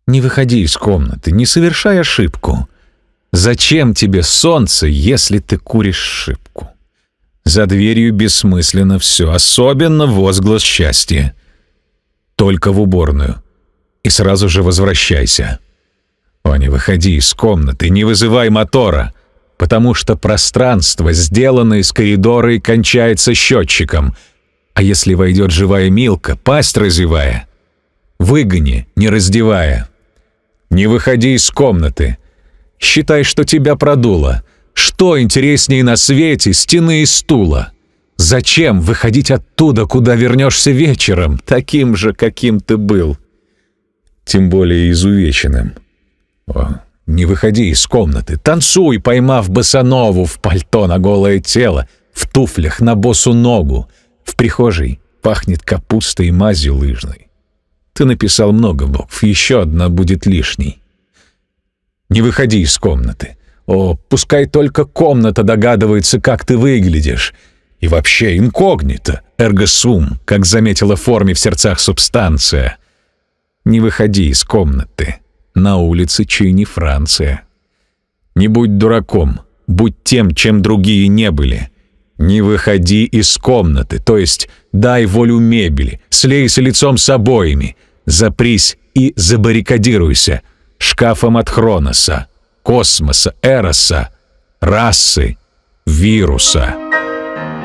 Не выходи из комнаты, не совершай ошибку. Зачем тебе солнце, если ты куришь шипку? За дверью бессмысленно все, особенно возглас счастья. Только в уборную. И сразу же возвращайся. О, не выходи из комнаты, не вызывай мотора, потому что пространство сделано из коридора и кончается счетчиком. А если войдет живая Милка, пасть разевая, выгони, не раздевая. Не выходи из комнаты. Считай, что тебя продуло. Что интереснее на свете стены и стула? Зачем выходить оттуда, куда вернешься вечером, таким же, каким ты был? Тем более изувеченным. О, не выходи из комнаты. Танцуй, поймав босанову в пальто на голое тело, в туфлях на босу ногу. В прихожей пахнет капустой и мазью лыжной. Ты написал много букв, еще одна будет лишней. Не выходи из комнаты. О, пускай только комната догадывается, как ты выглядишь. И вообще инкогнито, эрго сум, как заметила в форме в сердцах субстанция. Не выходи из комнаты. На улице чей не Франция. Не будь дураком, будь тем, чем другие не были. Не выходи из комнаты, то есть дай волю мебели, слейся лицом с обоями, запрись и забаррикадируйся шкафом от Хроноса, космоса, Эроса, расы, вируса.